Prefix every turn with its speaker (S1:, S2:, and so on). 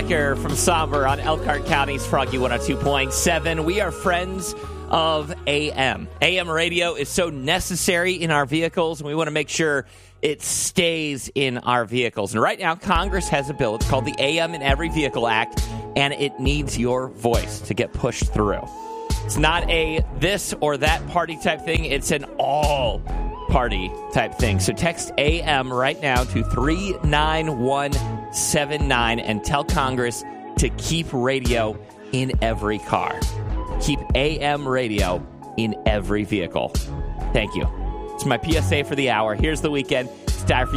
S1: Becker from Somber on Elkhart County's Froggy 102.7. We are friends of AM. AM radio is so necessary in our vehicles, and we want to make sure it stays in our vehicles. And right now, Congress has a bill. It's called the AM in Every Vehicle Act, and it needs your voice to get pushed through. It's not a this or that party type thing. It's an all party type thing. So text AM right now to 39179 and tell Congress to keep radio in every car. Keep AM radio in every vehicle. Thank you. It's my PSA for the hour. Here's the weekend. It's time for